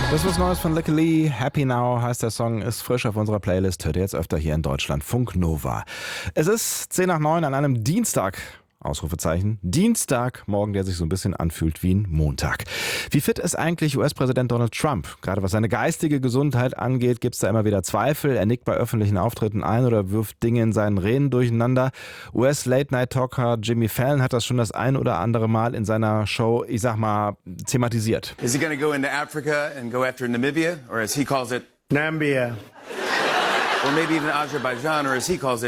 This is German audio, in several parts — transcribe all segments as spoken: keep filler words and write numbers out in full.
Das ist was Neues von Licky Lee. Happy Now heißt der Song, ist frisch auf unserer Playlist, hört ihr jetzt öfter hier in Deutschland. Funk Nova. Es ist zehn nach neun an einem Dienstag. Ausrufezeichen. Dienstagmorgen, der sich so ein bisschen anfühlt wie ein Montag. Wie fit ist eigentlich U S-Präsident Donald Trump? Gerade was seine geistige Gesundheit angeht, gibt es da immer wieder Zweifel. Er nickt bei öffentlichen Auftritten ein oder wirft Dinge in seinen Reden durcheinander. U S-Late-Night-Talker Jimmy Fallon hat das schon das ein oder andere Mal in seiner Show, ich sag mal, thematisiert. Is he going to go into Africa and go after Namibia, or as he calls it, Nambia. or maybe even Azerbaijan, or as he calls it,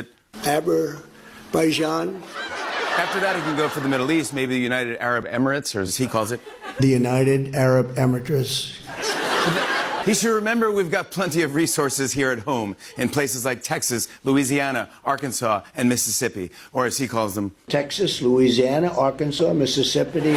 Azerbaijan. after that he can go for the Middle East, maybe the United Arab Emirates, or as he calls it. The United Arab Emirates. He should remember we've got plenty of resources here at home in places like Texas, Louisiana, Arkansas, and Mississippi, or as he calls them, Texas, Louisiana, Arkansas, Mississippi.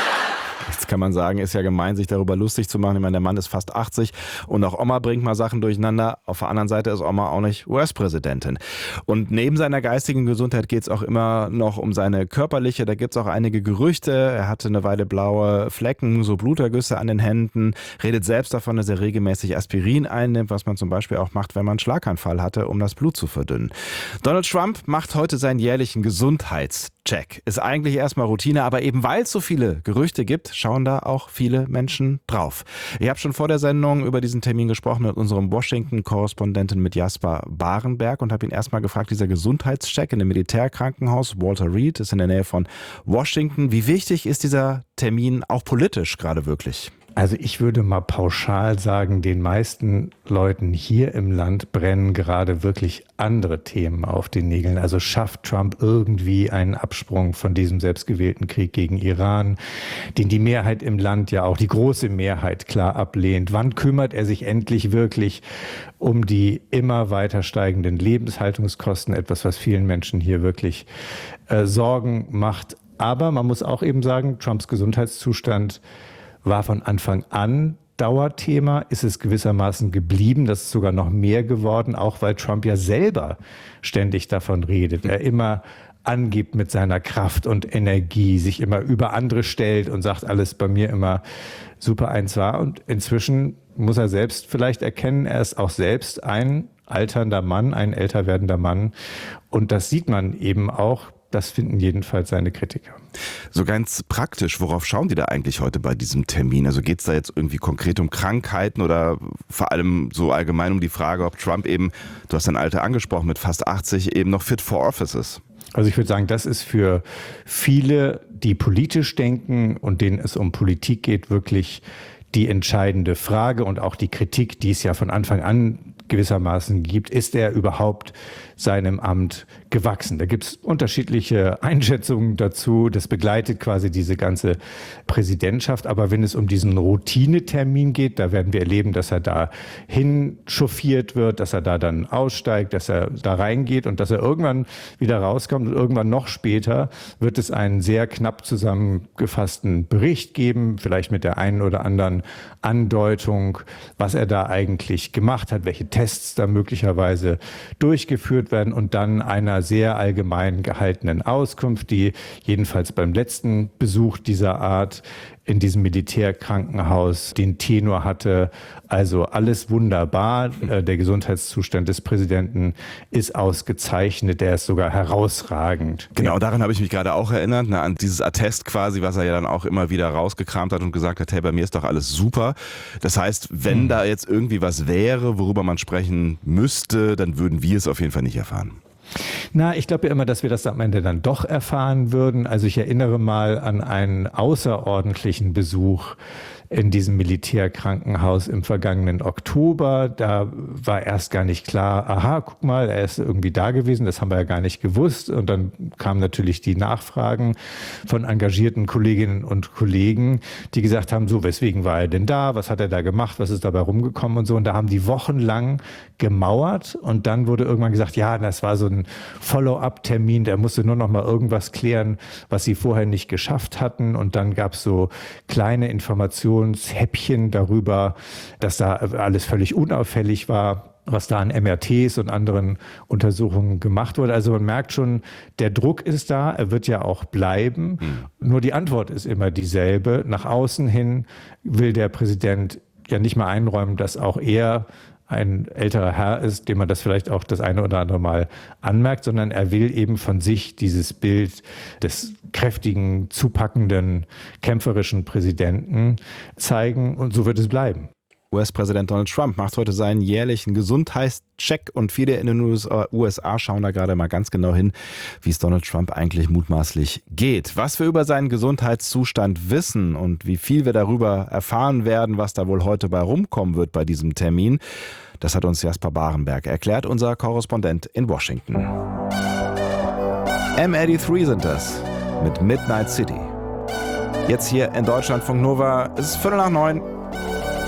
Jetzt kann man sagen, ist ja gemein, sich darüber lustig zu machen. Ich meine, der Mann ist fast achtzig und auch Oma bringt mal Sachen durcheinander. Auf der anderen Seite ist Oma auch nicht U S-Präsidentin. Und neben seiner geistigen Gesundheit geht es auch immer noch um seine körperliche. Da gibt es auch einige Gerüchte. Er hatte eine Weile blaue Flecken, so Blutergüsse an den Händen. Redet selbst davon, dass er regelmäßig Aspirin einnimmt, was man zum Beispiel auch macht, wenn man einen Schlaganfall hatte, um das Blut zu verdünnen. Donald Trump macht heute seinen jährlichen Gesundheitscheck. Ist eigentlich erstmal Routine, aber eben weil es so viele Gerüchte gibt, schauen da auch viele Menschen drauf. Ich habe schon vor der Sendung über diesen Termin gesprochen mit unserem Washington-Korrespondenten mit Jasper Barenberg und habe ihn erstmal gefragt, dieser Gesundheitscheck in dem Militärkrankenhaus Walter Reed ist in der Nähe von Washington. Wie wichtig ist dieser Termin auch politisch gerade wirklich? Also ich würde mal pauschal sagen, den meisten Leuten hier im Land brennen gerade wirklich andere Themen auf den Nägeln. Also schafft Trump irgendwie einen Absprung von diesem selbstgewählten Krieg gegen Iran, den die Mehrheit im Land ja auch, die große Mehrheit klar ablehnt. Wann kümmert er sich endlich wirklich um die immer weiter steigenden Lebenshaltungskosten? Etwas, was vielen Menschen hier wirklich äh, Sorgen macht. Aber man muss auch eben sagen, Trumps Gesundheitszustand war von Anfang an Dauerthema, ist es gewissermaßen geblieben, das ist sogar noch mehr geworden, auch weil Trump ja selber ständig davon redet, er immer angibt mit seiner Kraft und Energie, sich immer über andere stellt und sagt, alles bei mir immer super eins war. Und inzwischen muss er selbst vielleicht erkennen, er ist auch selbst ein alternder Mann, ein älter werdender Mann. Und das sieht man eben auch. Das finden jedenfalls seine Kritiker. So ganz praktisch, worauf schauen die da eigentlich heute bei diesem Termin? Also geht es da jetzt irgendwie konkret um Krankheiten oder vor allem so allgemein um die Frage, ob Trump eben, du hast dein Alter angesprochen, mit fast achtzig eben noch fit for office ist? Also ich würde sagen, das ist für viele, die politisch denken und denen es um Politik geht, wirklich die entscheidende Frage und auch die Kritik, die es ja von Anfang an gewissermaßen gibt. Ist er überhaupt seinem Amt gewachsen? Da gibt es unterschiedliche Einschätzungen dazu. Das begleitet quasi diese ganze Präsidentschaft. Aber wenn es um diesen Routinetermin geht, da werden wir erleben, dass er da hinchauffiert wird, dass er da dann aussteigt, dass er da reingeht und dass er irgendwann wieder rauskommt. Und irgendwann noch später wird es einen sehr knapp zusammengefassten Bericht geben, vielleicht mit der einen oder anderen Andeutung, was er da eigentlich gemacht hat, welche Tests da möglicherweise durchgeführt werden und dann einer sehr allgemein gehaltenen Auskunft, die jedenfalls beim letzten Besuch dieser Art in diesem Militärkrankenhaus den Tenor hatte, also alles wunderbar, der Gesundheitszustand des Präsidenten ist ausgezeichnet, der ist sogar herausragend. Genau, daran habe ich mich gerade auch erinnert, ne, an dieses Attest quasi, was er ja dann auch immer wieder rausgekramt hat und gesagt hat, hey, bei mir ist doch alles super. Das heißt, wenn hm. da jetzt irgendwie was wäre, worüber man sprechen müsste, dann würden wir es auf jeden Fall nicht erfahren. Na, ich glaube ja immer, dass wir das am Ende dann doch erfahren würden. Also ich erinnere mal an einen außerordentlichen Besuch in diesem Militärkrankenhaus im vergangenen Oktober. Da war erst gar nicht klar, aha, guck mal, er ist irgendwie da gewesen, das haben wir ja gar nicht gewusst. Und dann kamen natürlich die Nachfragen von engagierten Kolleginnen und Kollegen, die gesagt haben, so, weswegen war er denn da, was hat er da gemacht, was ist dabei rumgekommen und so. Und da haben die wochenlang gemauert und dann wurde irgendwann gesagt, ja, das war so ein Follow-up-Termin, der musste nur noch mal irgendwas klären, was sie vorher nicht geschafft hatten. Und dann gab es so kleine Informationshäppchen darüber, dass da alles völlig unauffällig war, was da an M R Ts und anderen Untersuchungen gemacht wurde. Also man merkt schon, der Druck ist da, er wird ja auch bleiben. Mhm. Nur die Antwort ist immer dieselbe. Nach außen hin will der Präsident ja nicht mal einräumen, dass auch er ein älterer Herr ist, dem man das vielleicht auch das eine oder andere Mal anmerkt, sondern er will eben von sich dieses Bild des kräftigen, zupackenden, kämpferischen Präsidenten zeigen und so wird es bleiben. U S-Präsident Donald Trump macht heute seinen jährlichen Gesundheitscheck und viele in den U S A schauen da gerade mal ganz genau hin, wie es Donald Trump eigentlich mutmaßlich geht. Was wir über seinen Gesundheitszustand wissen und wie viel wir darüber erfahren werden, was da wohl heute bei rumkommen wird bei diesem Termin, das hat uns Jasper Barenberg erklärt, unser Korrespondent in Washington. M dreiundachtzig sind das mit Midnight City. Jetzt hier in Deutschlandfunk Nova, es ist Viertel nach neun.